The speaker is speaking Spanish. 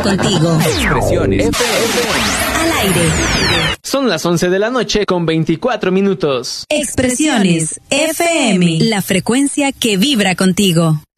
contigo. Expresiones FM. Al aire. Son las 11 de la noche con 24 minutos. Expresiones FM. La frecuencia que vibra contigo.